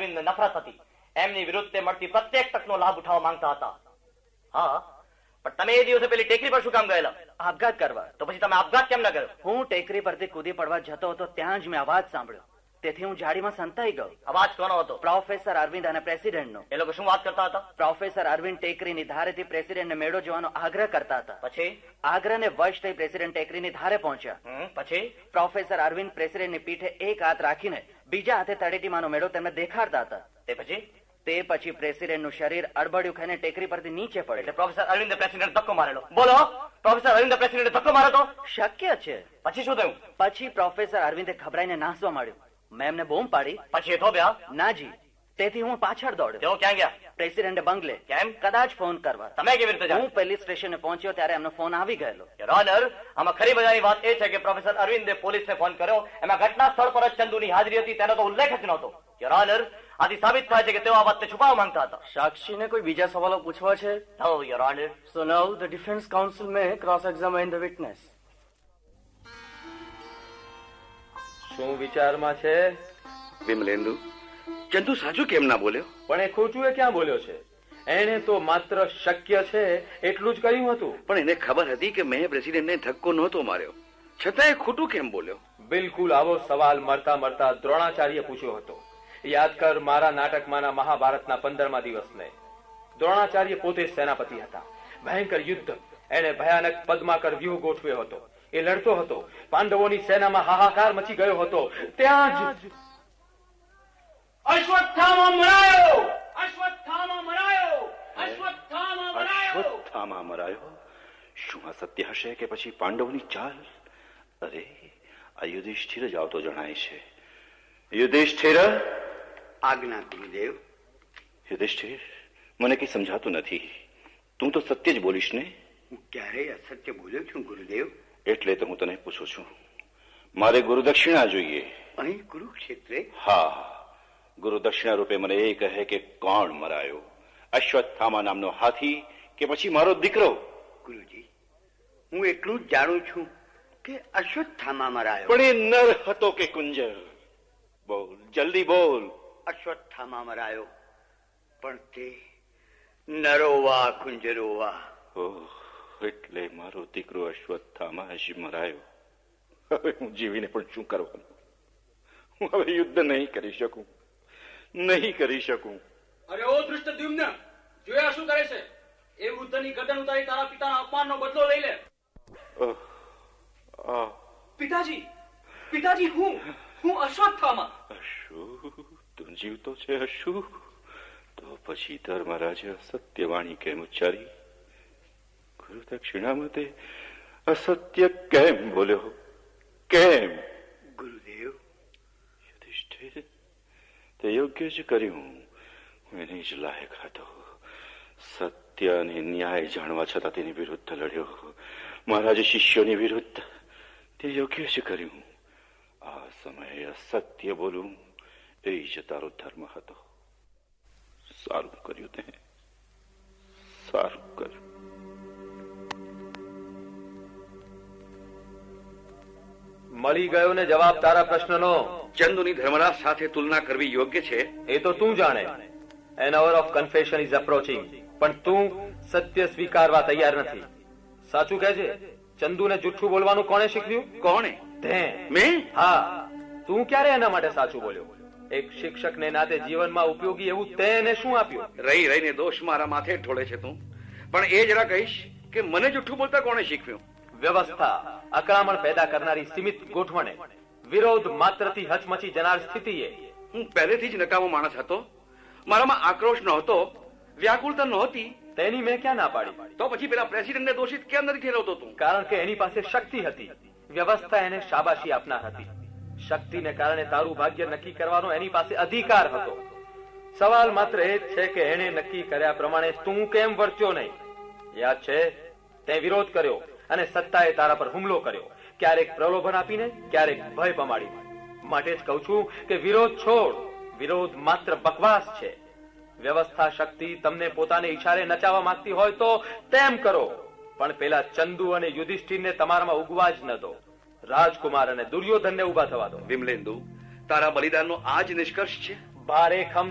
અરવિંદને નફરત હતી. એમની વિરુદ્ધ મળતી પ્રત્યેક તકનો લાભ ઉઠાવવા માંગતા હતા. હા, પણ તમે એ દિવસે પેલી ટેકરી પર શું કામ ગયેલા? આપઘાત કરવા. તો પછી તમે આપઘાત કેમ ન કર્યો? હું ટેકરી પરથી કૂદી પડવા જતો હતો, ત્યાં જ મેં અવાજ સાંભળ્યો, તેથી હું ઝાડીમાં સંતાઈ ગયો. અવાજ કોનો હતો? પ્રોફેસર અરવિંદ અને પ્રેસિડેન્ટનો. એ લોકો શું વાત કરતા હતા? પ્રોફેસર અરવિંદ ટેકરીની ધારેથી પ્રેસિડેન્ટને મેળો જોવાનો આગ્રહ કરતા હતા. પછી આગ્રહને વશ થઈ પ્રેસિડેન્ટ ટેકરીની ધારે પહોંચ્યા. પછી પ્રોફેસર અરવિંદ પ્રેસિડેન્ટની પીઠે એક હાથ રાખીને બીજા હાથે તળેટીમાંનો મેળો તેમને દેખાડતા હતા. તે પછી પ્રેસિડેન્ટનું શરીર અડબડિયું ખાઈને ટેકરી પરથી નીચે પડે. એટલે પ્રોફેસર અરવિંદે પ્રેસિડેન્ટ ધક્કો મારેલો. બોલો, પ્રોફેસર અરવિંદે પ્રેસિડેન્ટ ધક્કો માર્યો તો? શક્ય છે. પછી શું થયું? પછી પ્રોફેસર અરવિંદે ખબરાઈને નાસવા માંડ્યું. મેં એમને બૂમ પાડી. પછી એ થોભ્યા? નાજી. તેથી હું પાછળ દોડ્યો. તેઓ ક્યાં ગયા? પ્રેસિડેન્ટ બંગલે. કેમ? કદાચ ફોન કરવા. તમે કેવી રીતે જાણ્યું? હું પોલીસ સ્ટેશને પહોંચ્યો ત્યારે એમનો ફોન આવી ગયેલો. યોર આમાં ખરી મજાની વાત એ છે કે પ્રોફેસર અરવિંદે પોલીસને ફોન કર્યો, એમાં ઘટના સ્થળ પર જ ચંદુની હાજરી હતી, તેનો તો ઉલ્લેખ જ નહોતો. યોર આથી સાબિત થાય છે કે તેઓ આ વાતને છુપાવવા માંગતા હતા. સાક્ષીને કોઈ બીજા સવાલો પૂછવા છે? No, Your Honor. So now the defense counsel may cross-examine the witness. શું વિચારમાં છે? વિમલેન્દુ, ચંદુ સાચું કેમ ના બોલ્યો? પણ એ ખોટું એ ક્યાં બોલ્યો છે? એને તો માત્ર શક્ય છે એટલું જ કહ્યું હતું. પણ એને ખબર હતી કે મેં પ્રેસિડેન્ટને ધક્કો નહોતો માર્યો, છતાં એ ખોટું કેમ બોલ્યો? બિલકુલ આવો સવાલ મરતા મરતા દ્રોણાચાર્ય પૂછ્યો હતો. યાદ કર મારા નાટકમાંના મહાભારતના 15મા દિવસને. દ્રોણાચાર્ય પોતે સેનાપતિ હતા. ભયંકર યુદ્ધ, એને ભયાનક પદ્માકર વ્યૂહ ગોઠવ્યો હતો. એ લડતો હતો, પાંડવોની સેનામાં હાહાકાર મચી ગયો હતો. ત્યાં જ અશ્વત્થામા મરાયો! અશ્વત્થામા મરાયો! અશ્વત્થામા મરાયો! અશ્વત્થામા મરાયો? શું આ સત્ય હશે કે પછી પાંડવોની ચાલ? અરે, આ યુધિષ્ઠિર જ આવતો જણાય છે. યુધિષ્ઠિર! આજ્ઞા ગુરુદેવ. યુધિષ્ઠિર, મને કઈ સમજાતું નથી. તું તો સત્ય જ બોલીશ ને? હું ક્યારેય અસત્ય બોલ્યો છું ગુરુદેવ? એટલે તો હું તને પૂછું છું. મારે ગુરુદક્ષિણા જોઈએ. અહીં કુરુક્ષેત્રે? હા, ગુરુદક્ષિણા રૂપે મને એ કહે કે કોણ મરાયો, અશ્વત્થામા નામનો હાથી કે પછી મારો દીકરો? ગુરુજી, હું એટલું જ જાણું છું કે અશ્વત્થામા મરાયો. પણ એ નર હતો કે કુંજર? બોલ, જલ્દી બોલ. અશ્વત્થામા મરાયો, પણ તે નરોવા કુંજરોવા. ઓહ, એટલે મારો દીકરો અશ્વત્થામા જ મરાયો. હવે હું જીવીને પણ શું કરવાનું? હું હવે યુદ્ધ નહીં કરી શકું, નહીં કરી શકું. અરે ઓ ધૃષ્ટદ્યુમ્ન, જોયા શું કરે છે? એ વૃદ્ધની ગરદન ઉતારી તારા પિતાના અપમાનનો બદલો લઈ લે. પિતાજી, પિતાજી, હું અશ્વત્થામા. અશુ, તું જીવતો છે? અશુ, તો પછી ધર્મરાજે અસત્યવાણી કેમ ઉચ્ચારી? ગુરુદક્ષિણા મતે અસત્ય કેમ બોલ્યો? કેમ? ગુરુદેવ, યુધિષ્ઠિર, તે યોગ્ય જ કર્યું. હું એની જ લાયક હતો. સત્ય અને ન્યાય જાણવા છતાં તેની વિરુદ્ધ લડ્યો. મારા જ શિષ્યોની વિરુદ્ધ. તે યોગ્ય જ કર્યું. આ સમયે અસત્ય બોલું એ જ તારો ધર્મ હતો. સારું કર્યું તે, સારું કર્યું. મળી ગયો ને જવાબ તારા પ્રશ્નનો. ચંદુની ધર્મરાજ સાથે તુલના કરવી યોગ્ય છે? એ તો તું જાણે. An hour of confession is approaching. પણ તું સત્ય સ્વીકારવા તૈયાર નથી. સાચું કહેજે, ચંદુને જુઠ્ઠું બોલવાનું કોણે શીખવ્યું? કોણે? તે. મેં? હા, તું ક્યારે એના માટે સાચું બોલ્યો? એક શિક્ષકને નાતે જીવનમાં ઉપયોગી એવું તેને શું આપ્યું? રહી રહીને દોષ મારા માથે ઢોળે છે તું. પણ એ જરા કહીશ કે મને જુઠ્ઠું બોલતા કોણે શીખવ્યું? વ્યવસ્થા, અકળામણ પેદા કરનારી સીમિત ગોઠવણે, વિરોધ માત્રથી હચમચી જનાર સ્થિતિએ. હું પહેલેથી જ નકામો માણસ હતો. મારામાં આક્રોશ નહોતો, વ્યાકુળતા નહોતી. તેની મેં ક્યાં ના પાડી? તો પછી પેલા પ્રેસિડેન્ટને દોષિત કેમ નથી ઠેરવતો તું? કારણ કે એની પાસે શક્તિ હતી. વ્યવસ્થા એને શાબાશી આપનાર હતી. શક્તિને કારણે તારું ભાગ્ય નક્કી કરવાનો એની પાસે અધિકાર હતો. સવાલ માત્ર એ જ છે કે એને નક્કી કર્યા પ્રમાણે તું કેમ વર્ચ્યો નહીં? યાદ છે, તે વિરોધ કર્યો અને સત્તાએ તારા પર હુમલો કર્યો. ક્યારેક પ્રલોભન આપીને, ક્યારેક ભય પમાડીને. માટે જ કહું છું કે વિરોધ છોડ. વિરોધ માત્ર બકવાસ છે. વ્યવસ્થા શક્તિ તમને પોતાને ઈશારે નચાવવા માંગતી હોય તો તેમ કરો, પણ પેલા ચંદુ અને યુધિષ્ઠિરને તમારામાં ઉગવા જ ન દો. રાજકુમાર અને દુર્યોધનને ઉભા થવા દો. વિમલેન્દુ, તારા બલિદાનનો આ જ નિષ્કર્ષ છે? ભારે ખમ